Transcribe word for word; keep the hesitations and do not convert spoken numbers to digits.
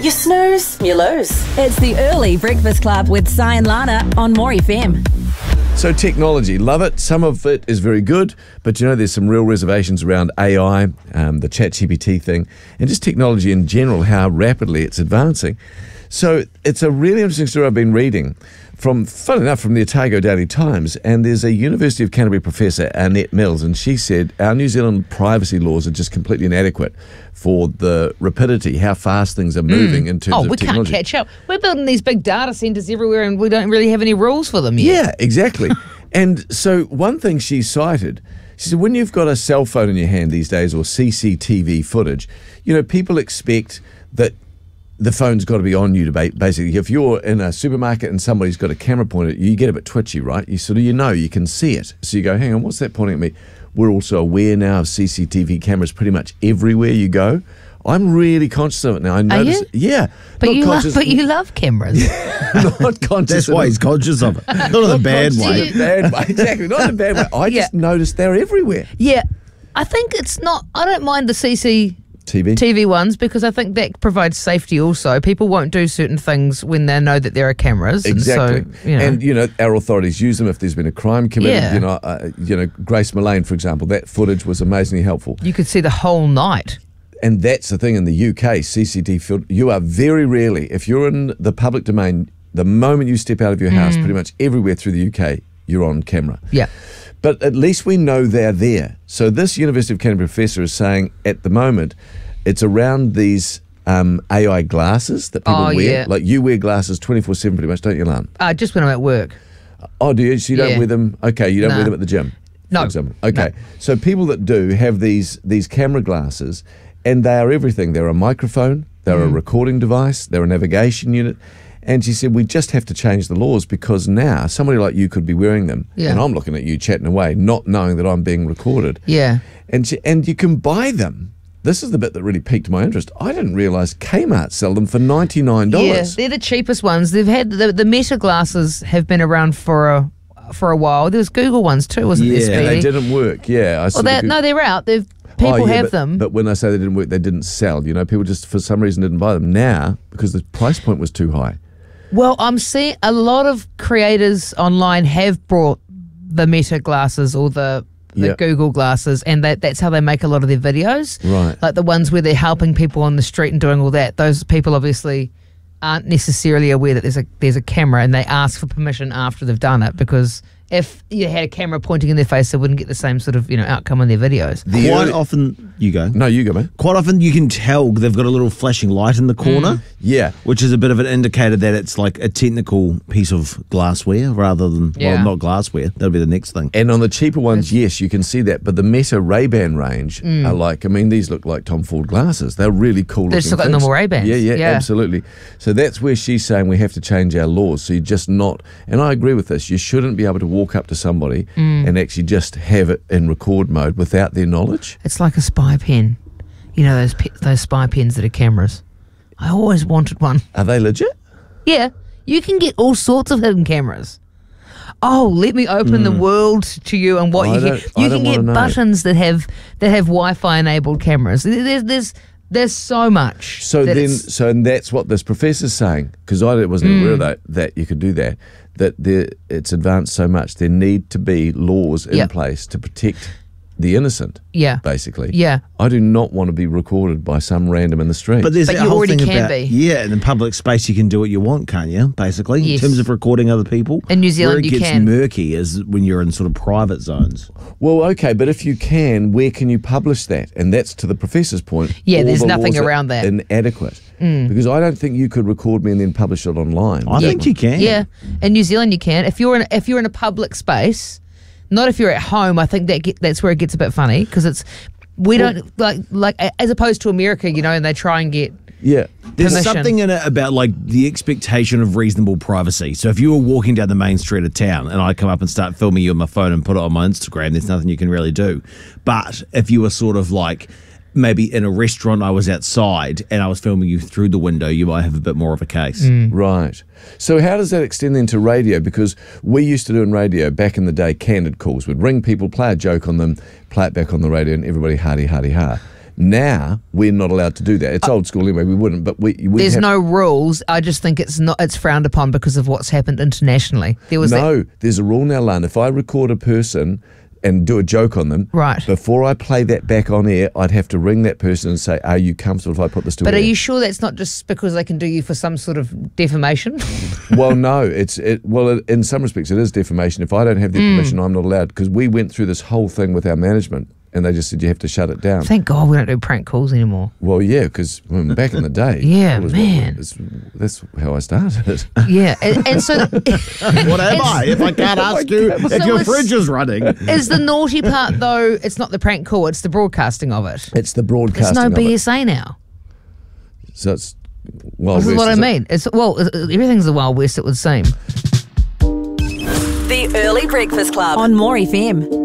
You snooze, you lose. It's the Early Breakfast Club with Si and Lana on More F M. So technology, love it. Some of it is very good, but you know there's some real reservations around A I, um, the ChatGPT thing, and just technology in general, how rapidly it's advancing. So it's a really interesting story I've been reading from, fun enough, from the Otago Daily Times, and there's a University of Canterbury professor, Annette Mills, and she said our New Zealand privacy laws are just completely inadequate for the rapidity, how fast things are moving mm. in terms oh, of we technology. Can't catch up. We're building these big data centres everywhere and we don't really have any rules for them yet. Yeah, exactly. And so one thing she cited, she said, when you've got a cell phone in your hand these days or C C T V footage, you know, people expect that the phone's got to be on you to ba- basically, if you're in a supermarket and somebody's got a camera pointed at you, you get a bit twitchy, right? You sort of, you know, you can see it. So you go, hang on, what's that pointing at me? We're also aware now of C C T V cameras pretty much everywhere you go. I'm really conscious of it now. I notice, Are you? yeah, but not you love, conscious, but you love cameras. not conscious. That's why he's conscious of it. Not in a bad way. In a bad way, exactly. Not in a bad way. I Yeah. just noticed they're everywhere. Yeah, I think it's not. I don't mind the C C T V T V ones because I think that provides safety. Also, people won't do certain things when they know that there are cameras. Exactly, and, so, you know. and you know our authorities use them if there's been a crime committed. Yeah. You know, uh, you know Grace Mullane, for example. That footage was amazingly helpful. You could see the whole night. And that's the thing in the U K, C C T V field, you are very rarely, if you're in the public domain, the moment you step out of your house, pretty much everywhere through the U K, you're on camera. Yeah. But at least we know they're there. So this University of Canterbury professor is saying at the moment, it's around these um, A I glasses that people Oh, wear. yeah. Like you wear glasses twenty-four seven pretty much, don't you, Lan? Uh, just when I'm at work. Oh, do you? So you don't Yeah. wear them? Okay, you don't No. wear them at the gym? No. For example. Okay. No. So people that do have these these camera glasses, and they are everything. They're a microphone, they're Mm. a recording device, they're a navigation unit. And she said, we just have to change the laws because now somebody like you could be wearing them. Yeah. And I'm looking at you chatting away, not knowing that I'm being recorded. Yeah. And she, and you can buy them. This is the bit that really piqued my interest. I didn't realise Kmart sell them for ninety-nine dollars. Yeah, they're the cheapest ones. They've had the, the Meta glasses have been around for a for a while. There was Google ones too, wasn't Yeah, there? and they Speedy? didn't work. Yeah. I Well, sort of they're, Goog- no, they're out. They've people Oh, yeah, have but, them. But when I say they didn't work, they didn't sell. You know, people just for some reason didn't buy them. Now, because the price point was too high. Well, I'm seeing a lot of creators online have brought the Meta glasses or the the Yeah. Google glasses, and that that's how they make a lot of their videos. Right. Like the ones where they're helping people on the street and doing all that. Those people obviously aren't necessarily aware that there's a there's a camera, and they ask for permission after they've done it, because if you had a camera pointing in their face, they wouldn't get the same sort of, you know, outcome in their videos. The Quite early- often, you go. No, you go, man. Quite often you can tell they've got a little flashing light in the corner, Yeah. which is a bit of an indicator that it's like a technical piece of glassware rather than, Yeah. well, not glassware. That'll be the next thing. And on the cheaper ones, yes, you can see that. But the Meta Ray-Ban range Mm. are like, I mean, these look like Tom Ford glasses. They're really cool They looking just look like things. normal Ray-Bans. Yeah, yeah, Yeah. absolutely. So that's where she's saying we have to change our laws. So you just not, and I agree with this, you shouldn't be able to walk up to somebody Mm. and actually just have it in record mode without their knowledge. It's like a spy pen. You know those pe- those spy pens that are cameras. I always wanted one. Are they legit? Yeah, you can get all sorts of hidden cameras. Oh, let me open the world to you and what I you don't- get. I You don't can get wanna know. buttons that have that have Wi-Fi enabled cameras. There- There's there's there's so much. So that then, it's- so and that's what this professor's saying, because I wasn't aware of that, that you could do that, that there, it's advanced so much. There need to be laws in Yep. place to protect the innocent, yeah, basically. yeah. I do not want to be recorded by some random in the street. But there's But that you whole already thing can about, be. yeah, in public space you can do what you want, can't you? Basically, Yes. in terms of recording other people. In New Zealand, where it you gets can. murky is when you're in sort of private zones. well, okay, but if you can, where can you publish that? And that's to the professor's point. Yeah, all there's the nothing laws are around that. Inadequate. Because I don't think you could record me and then publish it online. I think you can. Yeah, in New Zealand you can. If you're in if you're in a public space, not if you're at home. I think that get, that's where it gets a bit funny, because it's we don't like like as opposed to America, you know, and they try and get Yeah. There's permission. something in it about like the expectation of reasonable privacy. So if you were walking down the main street of town and I come up and start filming you on my phone and put it on my Instagram, there's nothing you can really do. But if you were sort of like maybe in a restaurant, I was outside and I was filming you through the window, you might have a bit more of a case. Right. So how does that extend then to radio? Because we used to do in radio back in the day, candid calls. We'd ring people, play a joke on them, play it back on the radio, and everybody hardy, hardy, ha. Now we're not allowed to do that. It's old school anyway. We wouldn't, but we. we There's have, no rules. I just think it's not. It's frowned upon because of what's happened internationally. There was no. that, There's a rule now, Lana. If I record a person and do a joke on them, Right. before I play that back on air, I'd have to ring that person and say, "Are you comfortable if I put this to but air?" are you sure that's not just because they can do you for some sort of defamation? Well, no, it's it. Well, it, in some respects, it is defamation. If I don't have their Mm. permission, I'm not allowed. Because we went through this whole thing with our management, and they just said you have to shut it down. Thank God we don't do prank calls anymore. Well, yeah, because back in the day, Yeah, that was what we- man. it's- that's how I started. Yeah, and, and so What am I if I can't ask you if So your it's- fridge is running? is the naughty part though? It's not the prank call; it's the broadcasting of it. It's the It's broadcasting. no of B it. S A now. So it's well, This is what I is it? mean. It's well, everything's the Wild West. It would seem. The Early Breakfast Club on More F M.